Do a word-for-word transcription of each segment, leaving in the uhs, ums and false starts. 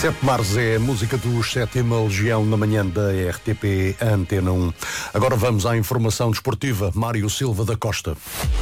Sete Mares é a música do Sétima Legião na manhã da R T P Antena um. Agora vamos à informação desportiva. Mário Silva da Costa.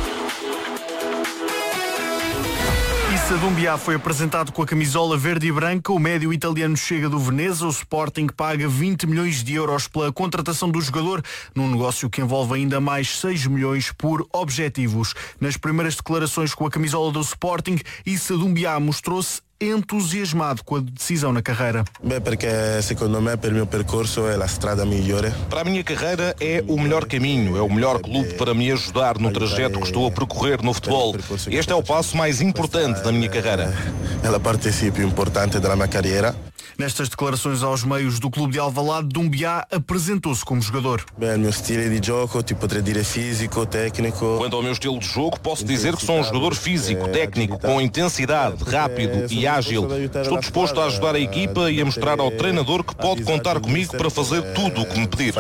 Issa Doumbia foi apresentado com a camisola verde e branca. O médio italiano chega do Veneza. O Sporting paga vinte milhões de euros pela contratação do jogador, num negócio que envolve ainda mais seis milhões por objetivos. Nas primeiras declarações com a camisola do Sporting, Issa Doumbia mostrou-se entusiasmado com a decisão na carreira. Bem, porque secondo me per mio percorso é a strada migliore. Para a minha carreira é o melhor caminho, é o melhor clube para me ajudar no trajeto que estou a percorrer no futebol. Este é o passo mais importante da minha carreira. É a parte sim più importante da minha carreira. Nestas declarações aos meios do clube de Alvalade, Doumbia apresentou-se como jogador. Bem, o meu estilo de jogo, tipo, potrei dizer físico, técnico. Quanto ao meu estilo de jogo, posso dizer que sou um jogador físico, técnico, com intensidade, rápido e ágil. Estou disposto a ajudar a equipa e a mostrar ao treinador que pode contar comigo para fazer tudo o que me pedir.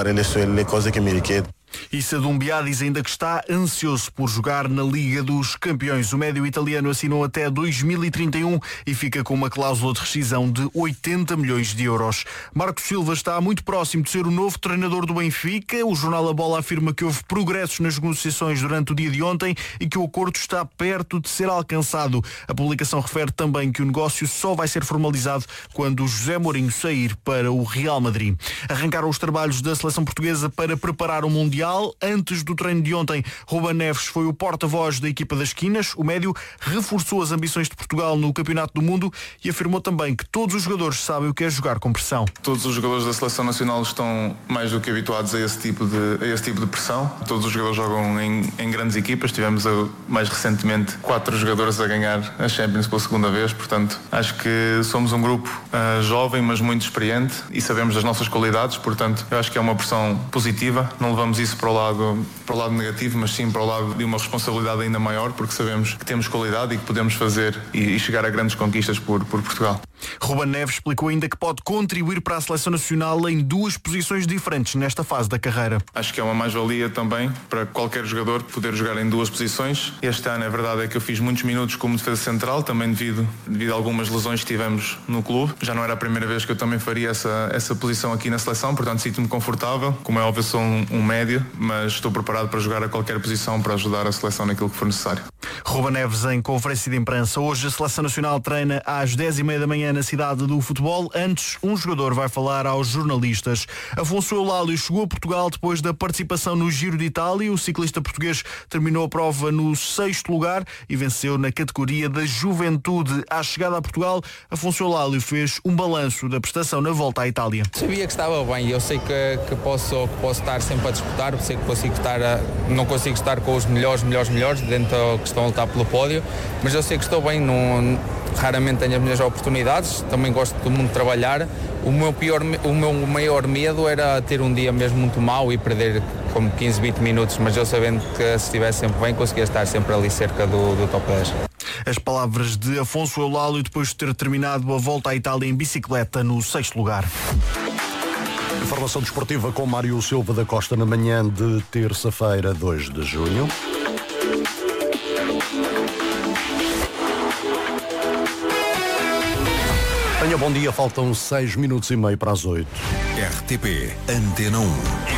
Issa Doumbia diz ainda que está ansioso por jogar na Liga dos Campeões. O médio italiano assinou até dois mil e trinta e um e fica com uma cláusula de rescisão de oitenta milhões de euros. Marcos Silva está muito próximo de ser o novo treinador do Benfica. O jornal A Bola afirma que houve progressos nas negociações durante o dia de ontem e que o acordo está perto de ser alcançado. A publicação refere também que o negócio só vai ser formalizado quando José Mourinho sair para o Real Madrid. Arrancaram os trabalhos da seleção portuguesa para preparar o Mundial. Antes do treino de ontem, Ruben Neves foi o porta-voz da equipa das esquinas. O médio reforçou as ambições de Portugal no Campeonato do Mundo e afirmou também que todos os jogadores sabem o que é jogar com pressão. Todos os jogadores da Seleção Nacional estão mais do que habituados a esse tipo de, a esse tipo de pressão. Todos os jogadores jogam em, em grandes equipas. Tivemos mais recentemente quatro jogadores a ganhar a Champions pela segunda vez. Portanto, acho que somos um grupo uh, jovem, mas muito experiente e sabemos das nossas qualidades. Portanto, eu acho que é uma pressão positiva. Não levamos isso para o lado, para o lado negativo, mas sim para o lado de uma responsabilidade ainda maior, porque sabemos que temos qualidade e que podemos fazer e, e chegar a grandes conquistas por, por Portugal. Ruben Neves explicou ainda que pode contribuir para a Seleção Nacional em duas posições diferentes nesta fase da carreira. Acho que é uma mais-valia também para qualquer jogador poder jogar em duas posições. Este ano, a verdade é que eu fiz muitos minutos como defesa central, também devido, devido a algumas lesões que tivemos no clube. Já não era a primeira vez que eu também faria essa, essa posição aqui na seleção, portanto sinto-me confortável. Como é óbvio, sou um, um médio, mas estou preparado para jogar a qualquer posição para ajudar a seleção naquilo que for necessário. Ruben Neves em conferência de imprensa. Hoje a Seleção Nacional treina às dez e meia da manhã na cidade do futebol. Antes, um jogador vai falar aos jornalistas. Afonso Eulálio chegou a Portugal depois da participação no Giro de Itália. O ciclista português terminou a prova no sexto lugar e venceu na categoria da juventude. À chegada a Portugal, Afonso Eulálio fez um balanço da prestação na volta à Itália. Sabia que estava bem. Eu sei que, que, posso, que posso estar sempre a disputar. Sei que consigo estar a, não consigo estar com os melhores, melhores, melhores dentro que estão a lutar pelo pódio, mas eu sei que estou bem. Não, raramente tenho as minhas oportunidades. Também gosto de muito trabalhar. O meu, pior, o meu maior medo era ter um dia mesmo muito mau e perder como quinze, vinte minutos, mas eu sabendo que se estivesse sempre bem, conseguia estar sempre ali cerca do, do top dez. As palavras de Afonso Eulálio depois de ter terminado a volta à Itália em bicicleta no sexto lugar. Informação desportiva com Mário Silva da Costa na manhã de terça-feira, dois de junho. Tenha bom dia, faltam seis minutos e meio para as oito. R T P Antena um.